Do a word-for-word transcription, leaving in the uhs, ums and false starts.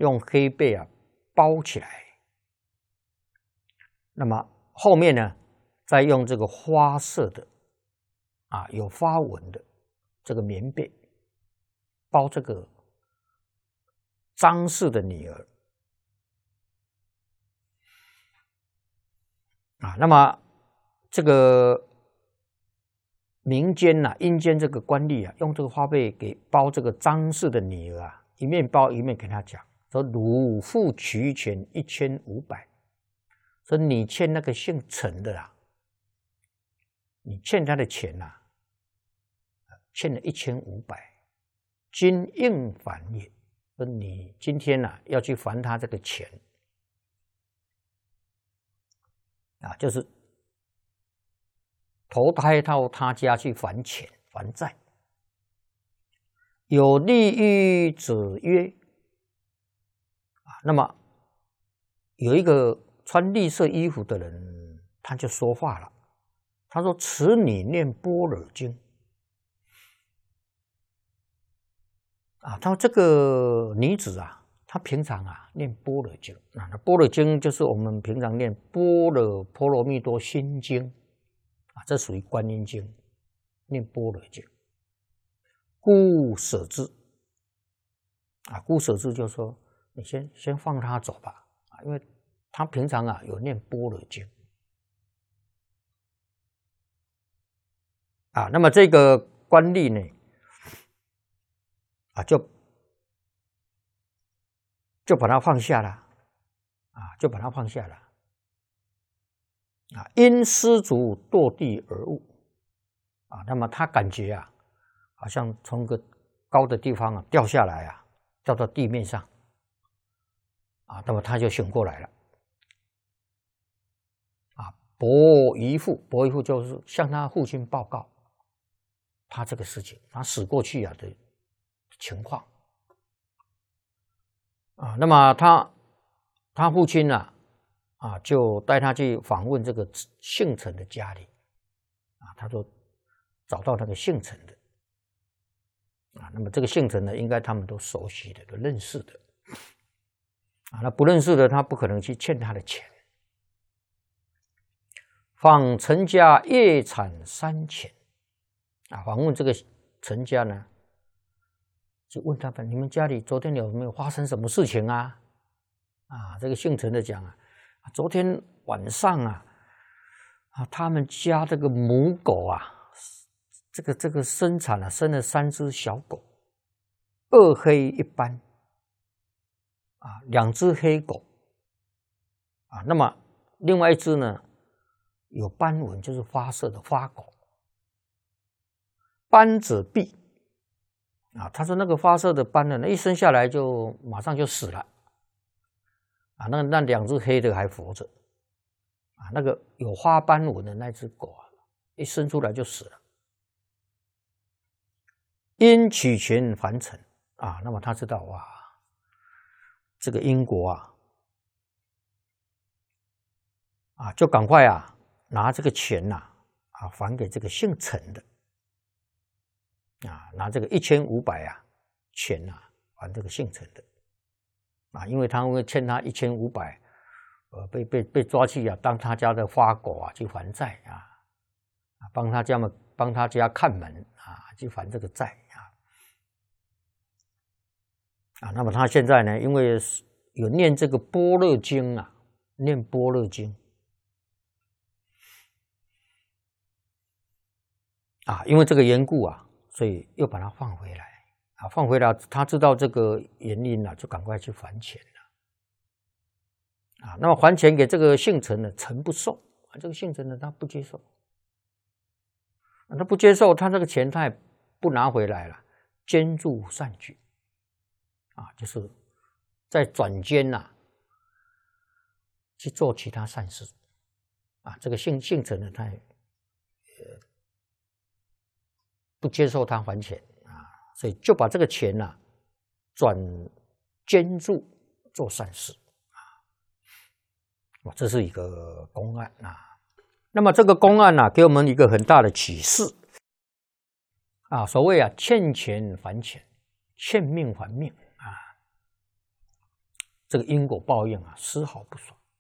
用黑贝啊包起来，那么后面呢，再用这个花色的啊有花纹的这个棉被包这个张氏的女儿啊。那么这个民间呐、啊、阴间这个官吏啊，用这个花被给包这个张氏的女儿啊，一面包一面跟他讲说：“汝付取钱一千五百，说你欠那个姓陈的啊，你欠他的钱呐、啊，欠了一千五百，今应还也。说你今天呐、啊、要去还他这个钱啊，就是投胎到他家去还钱还债。有利益者曰。”那么有一个穿绿色衣服的人，他就说话了。他说：“此女念般若经啊。”他说这个女子啊，她平常啊念般若经啊，那般若经就是我们平常念般若波罗蜜多心经啊，这属于观音经，念般若经。故舍之啊，故舍之就是说。你先先放他走吧，啊，因为他平常啊有念般若经，啊，那么这个官吏呢，啊，就就把他放下了，啊，就把他放下了，啊，因失足堕地而悟，啊，那么他感觉啊，好像从个高的地方啊掉下来啊，掉到地面上。啊，那么他就醒过来了。啊，伯姨父，伯姨父就是向他父亲报告他这个事情，他死过去啊的情况。啊，那么他他父亲呢、啊，啊，就带他去访问这个姓陈的家里。啊，他就找到那个姓陈的。啊，那么这个姓陈呢，应该他们都熟悉的，都认识的。啊，那不认识的他不可能去欠他的钱。访陈家夜产三钱，啊，访问这个陈家呢，就问他们：你们家里昨天有没有发生什么事情啊？啊，这个姓陈的讲啊，昨天晚上啊，啊，他们家这个母狗啊，这个这个生产啊，生了三只小狗，二黑一斑。啊，两只黑狗，啊，那么另外一只呢有斑纹，就是发色的花狗。斑者毙，啊，他说那个发色的斑呢，一生下来就马上就死了，啊，那那两只黑的还活着，啊，那个有花斑纹的那只狗啊，一生出来就死了。因取钱还陈，啊，那么他知道哇。这个因果啊，啊，就赶快啊拿这个钱呐、啊，啊还给这个姓陈的，啊，拿这个一千五百啊钱呐、啊、还这个姓陈的，啊，因为他会欠他一千五百，呃，被被被抓去啊，当他家的花狗啊去还债啊，啊，帮他家嘛帮他家看门啊，去还这个债。啊，那么他现在呢，因为有念这个般若经啊，念般若经啊，因为这个缘故啊，所以又把他放回来啊，放回来，他知道这个原因了、啊，就赶快去还钱了啊。那么还钱给这个姓陈的，陈不受啊，这个姓陈的他不接受，啊、他不接受，他这个钱他也不拿回来了，捐助善举。啊，就是在转捐呐、啊，去做其他善事，啊，这个姓姓陈的他也不接受他还钱啊，所以就把这个钱呐、啊、转捐助做善事啊，这是一个公案啊。那么这个公案呢、啊，给我们一个很大的启示啊，所谓啊，欠钱还钱，欠命还命。 这个因果报应啊，丝毫不爽。